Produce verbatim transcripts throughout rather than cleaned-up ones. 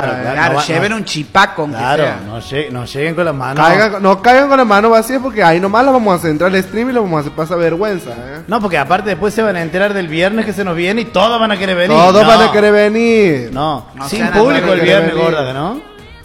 Claro, claro, claro, no va- lleven no- un chipaco, aunque Claro, sea. no, lleg- no lleguen con las manos. Caigan- no caigan con la mano vacía porque ahí nomás la vamos a centrar el stream y lo vamos a hacer pasar vergüenza. ¿eh? No, porque aparte después se van a enterar del viernes que se nos viene y todos van a querer venir. Todos No. van a querer venir. No, No sin sean público van a el querer viernes, venir. gorda, ¿no?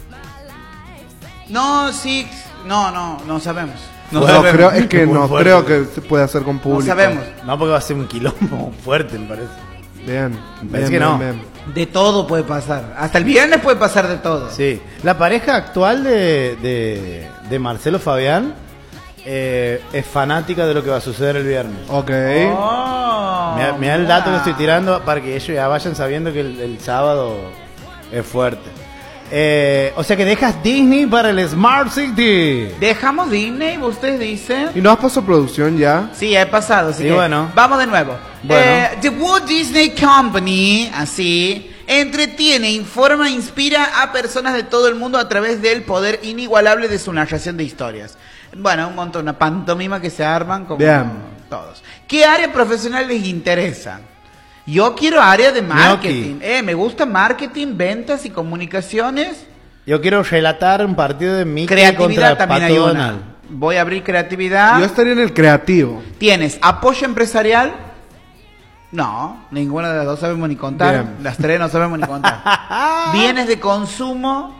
No, sí, no, no, no sabemos. No, No, sabemos. creo, es que Muy no fuerte. creo que se pueda hacer con No público. sabemos. No, porque va a ser un quilombo fuerte, me parece. Bien. Me bien, parece que bien, no. bien. De todo puede pasar. Hasta el viernes puede pasar de todo. Sí. La pareja actual de, de, de Marcelo Fabián eh, es fanática de lo que va a suceder el viernes. Ok. Oh, Me da- me da el dato que estoy tirando para que ellos ya vayan sabiendo que el, el sábado es fuerte. Eh, o sea que dejas Disney para el Smart City. Dejamos Disney, ustedes dicen. ¿Y no has pasado producción ya? Sí, he pasado, así Y que bueno. vamos de nuevo. Bueno. Eh, The Walt Disney Company, así, entretiene, informa, inspira a personas de todo el mundo a través del poder inigualable de su narración de historias. Bueno, un montón, una pantomima que se arman como Bien. todos. ¿Qué área profesional les interesa? Yo quiero área de marketing. Gnocchi. Eh, me gusta marketing, ventas y comunicaciones. Yo quiero relatar un partido de Mickey Creatividad contra también Pato hay una. Donald. Voy a abrir creatividad. Yo estaría en el creativo. ¿Tienes apoyo empresarial? No, ninguna de las dos sabemos ni contar. Bien. Las tres no sabemos ni contar. ¿Bienes de consumo?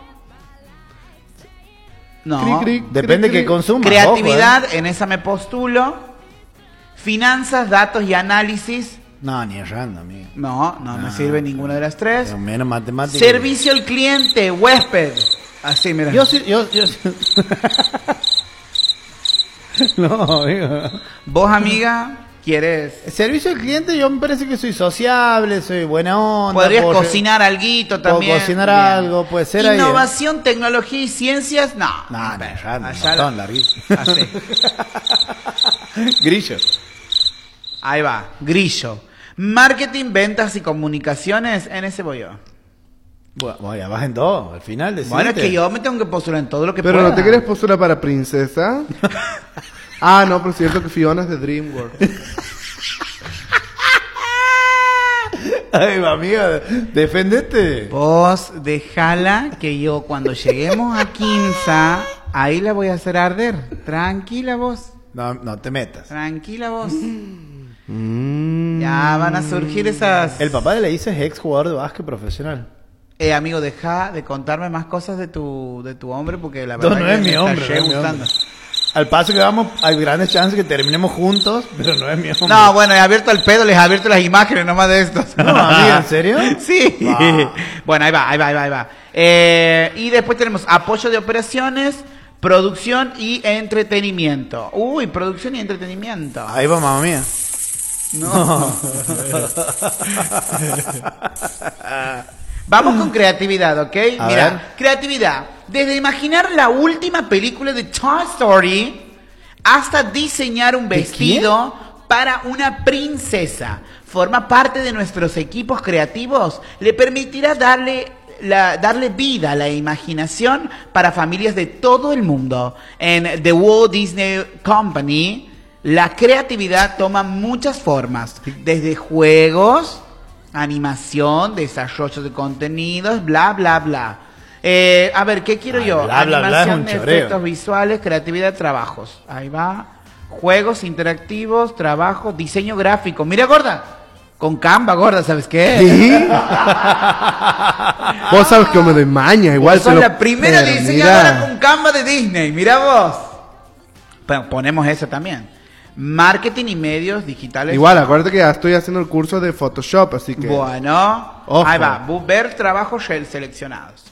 No. Cri, cri. Depende que consuma. Creatividad, ojo, eh. en esa me postulo. Finanzas, datos y análisis. No, ni errando, amigo. No, no me No, sirve ninguna de las tres. Pero menos matemáticas. Servicio al cliente, huésped. Así, mira. Yo sí, yo, yo... No, amigo. Vos, amiga, quieres... Servicio al cliente, yo me parece que soy sociable, soy buena onda. Podrías puedo- cocinar alguito también. cocinar Bien. algo, puede ser ahí, ¿eh? Innovación, tecnología y ciencias, no. No, ni errando, un Allá montón, la- larguísimo. Así. Grillo. Ahí va, grillo. Marketing, ventas y comunicaciones, en ese voy yo. Bueno, ya vas en dos, al final decidiste. Bueno, es que yo me tengo que postular en todo lo que Pero pueda. no te quieres postular para princesa. Ah, no, pero es cierto que Fiona es de DreamWorks. Ay, amiga, defendete. Vos dejala que yo cuando lleguemos a Quinza, ahí la voy a hacer arder. Tranquila vos, No, no te metas. tranquila vos. Mm. Ya van a surgir esas... El papá de la Isa es ex jugador de básquet profesional. Eh, amigo, deja de contarme más cosas de tu, de tu hombre porque la No, verdad no que es me mi está hombre, re no es mi gustando. hombre. Al paso que vamos, hay grandes chances que terminemos juntos, pero no es mi hombre. No, bueno, he abierto el pedo, les he abierto las imágenes nomás de estos. No, amiga, ¿en serio? Sí. Wow. Bueno, ahí va, ahí va, ahí va, ahí va. Eh, y después tenemos apoyo de operaciones, producción y entretenimiento. Uy, producción y entretenimiento. Ahí va, mamá mía. No. Vamos con creatividad, ¿ok? A Mira, ver. creatividad. Desde imaginar la última película de Toy Story hasta diseñar un vestido para una princesa. Forma parte de nuestros equipos creativos. Le permitirá darle, la, darle vida a la imaginación para familias de todo el mundo. En The Walt Disney Company, la creatividad toma muchas formas. Desde juegos, animación, desarrollo de contenidos, bla, bla, bla. Eh, a ver, ¿qué quiero Ay, yo? bla, bla, bla, Animación, es un choreo. efectos visuales, creatividad, trabajos. Ahí va. Juegos interactivos, trabajos, diseño gráfico. Mira, gorda. Con Canva, gorda, ¿sabes qué? ¿Sí? Vos sabes que yo me doy maña, igual. Vos sos pero- la primera pero diseñadora mira. con Canva de Disney. Mira vos. Bueno, ponemos eso también. Marketing y medios digitales. Igual, acuérdate que ya estoy haciendo el curso de Photoshop, así que... Bueno, Ojo. ahí va. Bu- Ver trabajos shell seleccionados.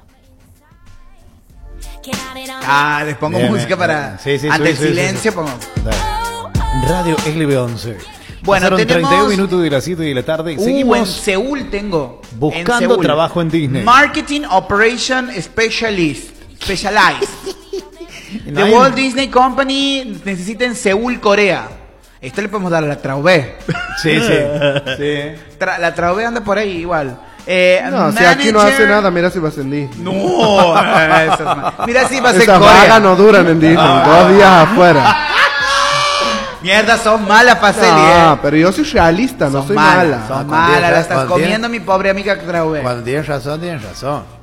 Ah, les pongo Bien, música bien, para... bien. Sí, sí, ante sí, el sí, sí, silencio sí. pongo... Dale. Radio Eglibe once. Bueno, Pasaron tenemos- treinta y un minutos de las siete de la tarde y Uh, en seguimos Seúl tengo. buscando en Seúl. trabajo en Disney. Marketing Operation Specialist. Specialized. No The hay- Walt Disney Company necesita en Seúl, Corea. Esto le podemos dar a la Traubé. Sí, sí. sí. Tra- la Traubé anda por ahí igual. Eh, No, si aquí no manager- hace nada, mira si vas en Disney. No, eso es mal. Mira si va a ser Esas Corea. vagas no duran en Disney, dos días afuera. Mierda, sos mala para ser No, pero yo soy realista, no Sos soy mala, mala. sos Cuando mala, tienes- la estás cuando comiendo tienes- mi pobre amiga Traubé. Cuando tienes razón, tienes razón.